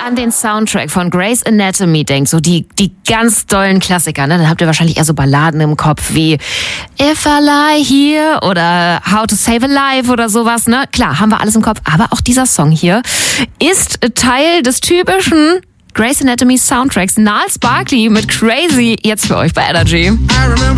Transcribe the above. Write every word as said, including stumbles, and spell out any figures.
an den Soundtrack von Grey's Anatomy denkt, so die, die ganz dollen Klassiker, ne, dann habt ihr wahrscheinlich eher so Balladen im Kopf wie If I Lie Here oder How to Save a Life oder sowas, ne? Klar, haben wir alles im Kopf, aber auch dieser Song hier ist Teil des typischen Grey's Anatomy Soundtracks. Gnarls Barkley mit Crazy, jetzt für euch bei Energy.